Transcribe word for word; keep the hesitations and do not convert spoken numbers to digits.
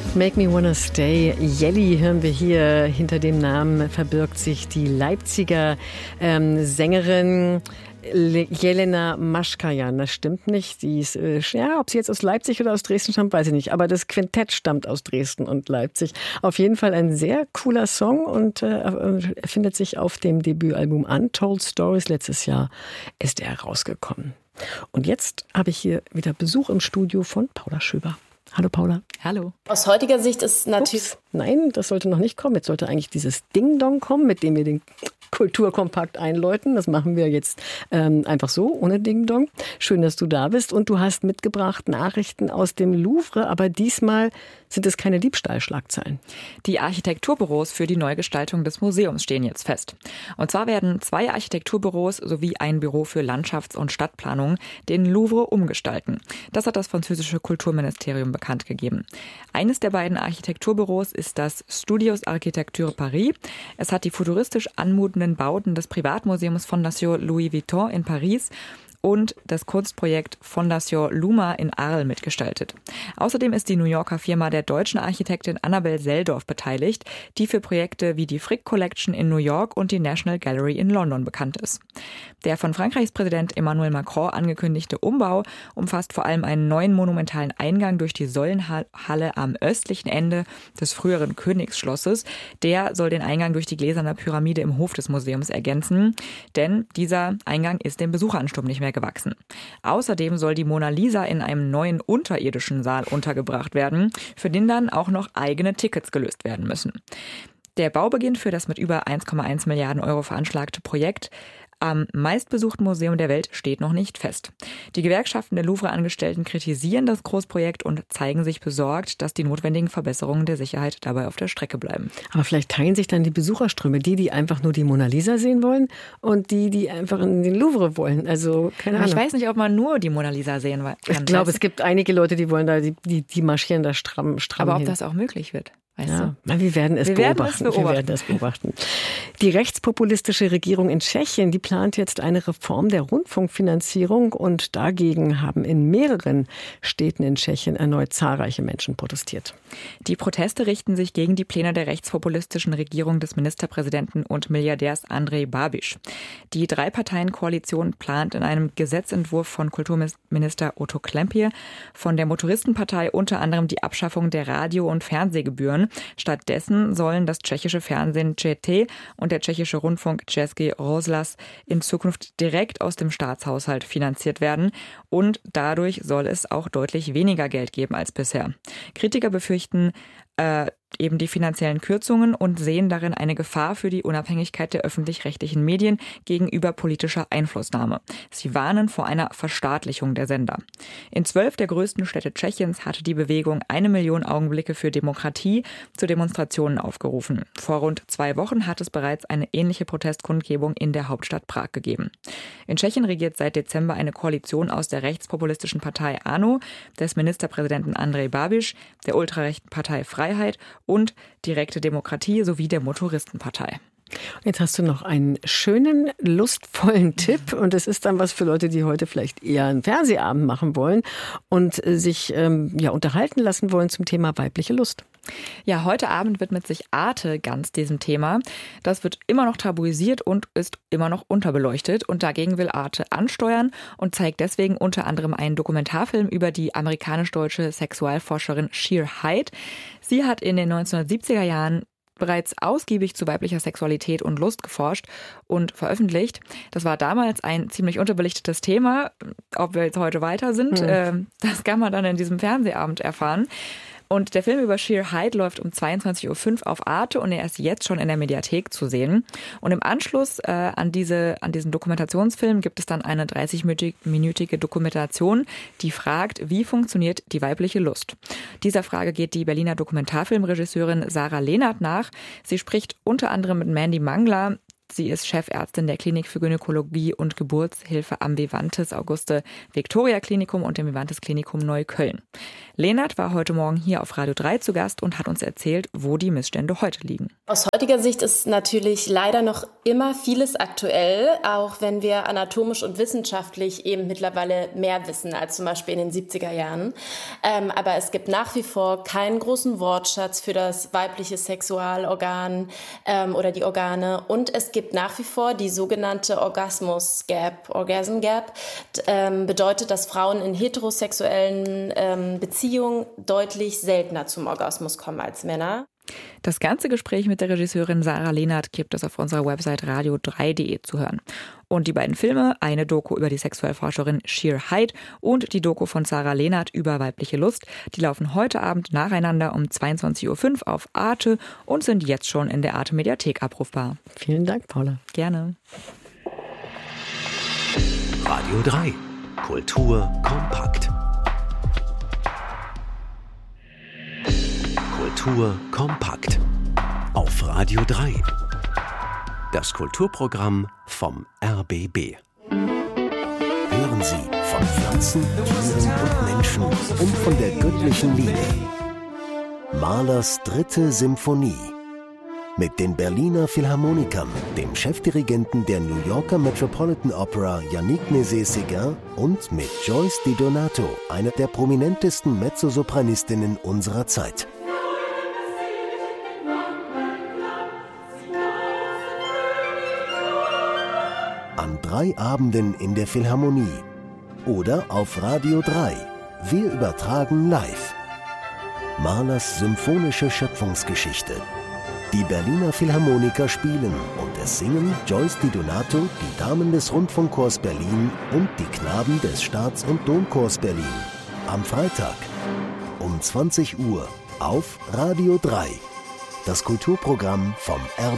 Make Me Wanna Stay. Jelly hören wir hier. Hinter dem Namen verbirgt sich die Leipziger ähm, Sängerin Jelena Maschkajan. Das stimmt nicht. Die ist, äh, ja, ob sie jetzt aus Leipzig oder aus Dresden stammt, weiß ich nicht. Aber das Quintett stammt aus Dresden und Leipzig. Auf jeden Fall ein sehr cooler Song und äh, findet sich auf dem Debütalbum Untold Stories. Letztes Jahr ist er rausgekommen. Und jetzt habe ich hier wieder Besuch im Studio von Paula Schöber. Hallo Paula. Hallo. Aus heutiger Sicht ist natürlich... Ups, nein, das sollte noch nicht kommen. Jetzt sollte eigentlich dieses Ding-Dong kommen, mit dem wir den Kulturkompakt einläuten. Das machen wir jetzt ähm, einfach so, ohne Ding-Dong. Schön, dass du da bist. Und du hast mitgebracht Nachrichten aus dem Louvre, aber diesmal sind es keine Diebstahlschlagzeilen. Die Architekturbüros für die Neugestaltung des Museums stehen jetzt fest. Und zwar werden zwei Architekturbüros sowie ein Büro für Landschafts- und Stadtplanung den Louvre umgestalten. Das hat das französische Kulturministerium bekannt gegeben. Eines der beiden Architekturbüros ist das Studios Architecture Paris. Es hat die futuristisch anmutenden Bauten des Privatmuseums Fondation Louis Vuitton in Paris und das Kunstprojekt Fondation Luma in Arles mitgestaltet. Außerdem ist die New Yorker Firma der deutschen Architektin Annabel Seldorf beteiligt, die für Projekte wie die Frick Collection in New York und die National Gallery in London bekannt ist. Der von Frankreichs Präsident Emmanuel Macron angekündigte Umbau umfasst vor allem einen neuen monumentalen Eingang durch die Säulenhalle am östlichen Ende des früheren Königsschlosses. Der soll den Eingang durch die gläserne Pyramide im Hof des Museums ergänzen, denn dieser Eingang ist dem Besucheransturm nicht mehr gewachsen. Außerdem soll die Mona Lisa in einem neuen unterirdischen Saal untergebracht werden, für den dann auch noch eigene Tickets gelöst werden müssen. Der Baubeginn für das mit über eins Komma eins Milliarden Euro veranschlagte Projekt am meistbesuchten Museum der Welt steht noch nicht fest. Die Gewerkschaften der Louvre-Angestellten kritisieren das Großprojekt und zeigen sich besorgt, dass die notwendigen Verbesserungen der Sicherheit dabei auf der Strecke bleiben. Aber vielleicht teilen sich dann die Besucherströme, die, die einfach nur die Mona Lisa sehen wollen und die, die einfach in den Louvre wollen. Also keine Ahnung. Ich weiß nicht, ob man nur die Mona Lisa sehen kann. Ich glaube, es gibt einige Leute, die wollen da, die, die, die marschieren da stramm, stramm Aber ob hin. das auch möglich wird? Weißt ja, du? wir werden es wir beobachten. Werden es beobachten. Wir werden es beobachten. Die rechtspopulistische Regierung in Tschechien, die plant jetzt eine Reform der Rundfunkfinanzierung und dagegen haben in mehreren Städten in Tschechien erneut zahlreiche Menschen protestiert. Die Proteste richten sich gegen die Pläne der rechtspopulistischen Regierung des Ministerpräsidenten und Milliardärs Andrej Babiš. Die Drei-Parteien-Koalition plant in einem Gesetzentwurf von Kulturminister Otto Klempier von der Motoristenpartei unter anderem die Abschaffung der Radio- und Fernsehgebühren. Stattdessen sollen das tschechische Fernsehen Č T und der tschechische Rundfunk Český rozhlas in Zukunft direkt aus dem Staatshaushalt finanziert werden und dadurch soll es auch deutlich weniger Geld geben als bisher. Kritiker befürchten äh, eben die finanziellen Kürzungen und sehen darin eine Gefahr für die Unabhängigkeit der öffentlich-rechtlichen Medien gegenüber politischer Einflussnahme. Sie warnen vor einer Verstaatlichung der Sender. In zwölf der größten Städte Tschechiens hatte die Bewegung eine Million Augenblicke für Demokratie zu Demonstrationen aufgerufen. Vor rund zwei Wochen hat es bereits eine ähnliche Protestkundgebung in der Hauptstadt Prag gegeben. In Tschechien regiert seit Dezember eine Koalition aus der rechtspopulistischen Partei ANO, des Ministerpräsidenten Andrej Babiš, der ultrarechten Partei Freiheit und Direkte Demokratie sowie der Motoristenpartei. Jetzt hast du noch einen schönen, lustvollen Tipp und es ist dann was für Leute, die heute vielleicht eher einen Fernsehabend machen wollen und sich ähm, ja, unterhalten lassen wollen zum Thema weibliche Lust. Ja, heute Abend widmet sich Arte ganz diesem Thema. Das wird immer noch tabuisiert und ist immer noch unterbeleuchtet. Und dagegen will Arte ansteuern und zeigt deswegen unter anderem einen Dokumentarfilm über die amerikanisch-deutsche Sexualforscherin Sheer Hyde. Sie hat in den neunzehnhundertsiebziger Jahren bereits ausgiebig zu weiblicher Sexualität und Lust geforscht und veröffentlicht. Das war damals ein ziemlich unterbelichtetes Thema. Ob wir jetzt heute weiter sind, hm. das kann man dann in diesem Fernsehabend erfahren. Und der Film über Sheer Hyde läuft um zweiundzwanzig Uhr fünf auf Arte und er ist jetzt schon in der Mediathek zu sehen. Und im Anschluss äh, an, diese, an diesen Dokumentationsfilm gibt es dann eine dreißig-minütige Dokumentation, die fragt, wie funktioniert die weibliche Lust? Dieser Frage geht die Berliner Dokumentarfilmregisseurin Sarah Lehnert nach. Sie spricht unter anderem mit Mandy Mangler, Sie ist Chefärztin der Klinik für Gynäkologie und Geburtshilfe am Vivantes Auguste Victoria Klinikum und dem Vivantes Klinikum Neukölln. Lehnert war heute Morgen hier auf Radio drei zu Gast und hat uns erzählt, wo die Missstände heute liegen. Aus heutiger Sicht ist natürlich leider noch immer vieles aktuell, auch wenn wir anatomisch und wissenschaftlich eben mittlerweile mehr wissen als zum Beispiel in den siebziger Jahren. Ähm, aber es gibt nach wie vor keinen großen Wortschatz für das weibliche Sexualorgan ähm, oder die Organe. Und es gibt nach wie vor die sogenannte Orgasmus Gap. Orgasm Gap ähm, bedeutet, dass Frauen in heterosexuellen ähm, Beziehungen deutlich seltener zum Orgasmus kommen als Männer. Das ganze Gespräch mit der Regisseurin Sarah Lehnert gibt es auf unserer Website radio drei punkt de zu hören. Und die beiden Filme, eine Doku über die Sexualforscherin Sheer Hyde und die Doku von Sarah Lehnert über weibliche Lust, die laufen heute Abend nacheinander um zweiundzwanzig Uhr fünf auf Arte und sind jetzt schon in der Arte Mediathek abrufbar. Vielen Dank, Paula. Gerne. Radio drei. Kultur kompakt. Kultur kompakt. Auf Radio drei. Das Kulturprogramm vom R B B. Hören Sie von Pflanzen, Tieren und Menschen und von der göttlichen Liebe. Mahlers dritte Symphonie. Mit den Berliner Philharmonikern, dem Chefdirigenten der New Yorker Metropolitan Opera Yannick Nézet-Séguin und mit Joyce Di Donato, einer der prominentesten Mezzosopranistinnen unserer Zeit. An drei Abenden in der Philharmonie oder auf Radio drei. Wir übertragen live. Mahlers symphonische Schöpfungsgeschichte. Die Berliner Philharmoniker spielen und es singen Joyce Di Donato, die Damen des Rundfunkchors Berlin und die Knaben des Staats- und Domchors Berlin. Am Freitag um zwanzig Uhr auf Radio drei. Das Kulturprogramm vom R